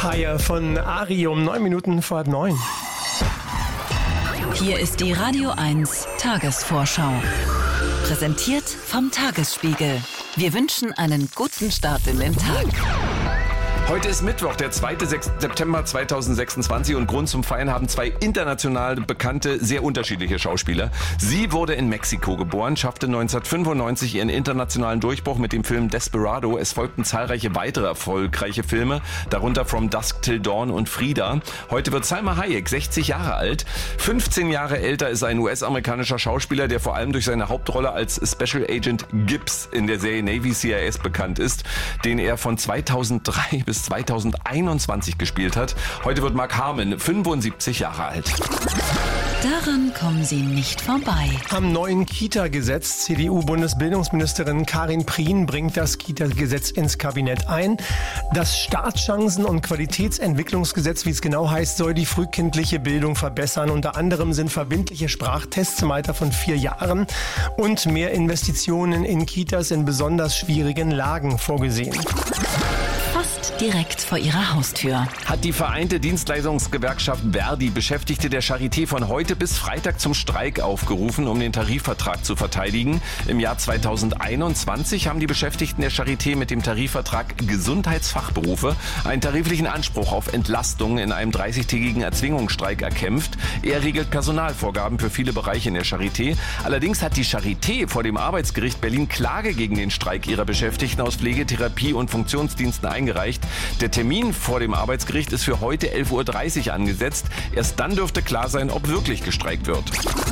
Higher von Ari um 9 Minuten vor 9. Hier ist die Radio 1 Tagesvorschau. Präsentiert vom Tagesspiegel. Wir wünschen einen guten Start in den Tag. Heute ist Mittwoch, der 2. September 2026 und Grund zum Feiern haben zwei international bekannte, sehr unterschiedliche Schauspieler. Sie wurde in Mexiko geboren, schaffte 1995 ihren internationalen Durchbruch mit dem Film Desperado. Es folgten zahlreiche weitere erfolgreiche Filme, darunter From Dusk Till Dawn und Frida. Heute wird Salma Hayek 60 Jahre alt. 15 Jahre älter ist ein US-amerikanischer Schauspieler, der vor allem durch seine Hauptrolle als Special Agent Gibbs in der Serie Navy CIS bekannt ist, den er von 2003 bis 2021 gespielt hat. Heute wird Mark Harmon 75 Jahre alt. Daran kommen Sie nicht vorbei. Am neuen Kita-Gesetz. CDU-Bundesbildungsministerin Karin Prien bringt das Kita-Gesetz ins Kabinett ein. Das Startchancen- und Qualitätsentwicklungsgesetz, wie es genau heißt, soll die frühkindliche Bildung verbessern. Unter anderem sind verbindliche Sprachtests im Alter von 4 Jahren und mehr Investitionen in Kitas in besonders schwierigen Lagen vorgesehen. Fast direkt vor Ihrer Haustür. Hat die Vereinte Dienstleistungsgewerkschaft Verdi Beschäftigte der Charité von heute bis Freitag zum Streik aufgerufen, um den Tarifvertrag zu verteidigen. Im Jahr 2021 haben die Beschäftigten der Charité mit dem Tarifvertrag Gesundheitsfachberufe einen tariflichen Anspruch auf Entlastung in einem 30-tägigen Erzwingungsstreik erkämpft. Er regelt Personalvorgaben für viele Bereiche in der Charité. Allerdings hat die Charité vor dem Arbeitsgericht Berlin Klage gegen den Streik ihrer Beschäftigten aus Pflege, Therapie und Funktionsdiensten eingereicht. Der Termin vor dem Arbeitsgericht ist für heute 11.30 Uhr angesetzt. Erst dann dürfte klar sein, ob wirklich gestreikt wird.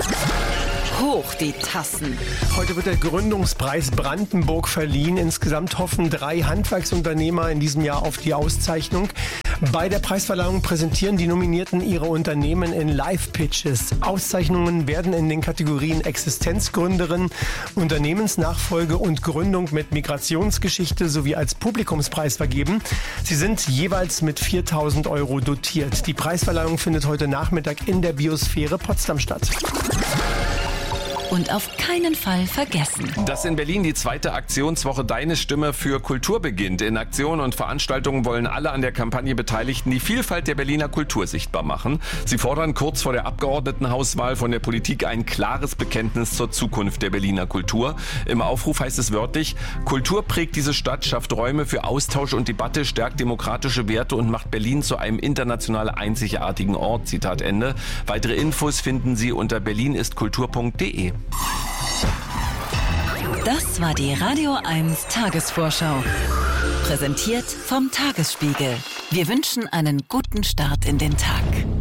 Hoch die Tassen. Heute wird der Gründungspreis Brandenburg verliehen. Insgesamt hoffen 3 Handwerksunternehmer in diesem Jahr auf die Auszeichnung. Bei der Preisverleihung präsentieren die Nominierten ihre Unternehmen in Live-Pitches. Auszeichnungen werden in den Kategorien Existenzgründerin, Unternehmensnachfolge und Gründung mit Migrationsgeschichte sowie als Publikumspreis vergeben. Sie sind jeweils mit 4.000 € dotiert. Die Preisverleihung findet heute Nachmittag in der Biosphäre Potsdam statt. Und auf keinen Fall vergessen. Dass in Berlin die 2. Aktionswoche Deine Stimme für Kultur beginnt. In Aktionen und Veranstaltungen wollen alle an der Kampagne Beteiligten die Vielfalt der Berliner Kultur sichtbar machen. Sie fordern kurz vor der Abgeordnetenhauswahl von der Politik ein klares Bekenntnis zur Zukunft der Berliner Kultur. Im Aufruf heißt es wörtlich: Kultur prägt diese Stadt, schafft Räume für Austausch und Debatte, stärkt demokratische Werte und macht Berlin zu einem international einzigartigen Ort. Zitat Ende. Weitere Infos finden Sie unter berlinistkultur.de. Das war die Radio 1 Tagesvorschau. Präsentiert vom Tagesspiegel. Wir wünschen einen guten Start in den Tag.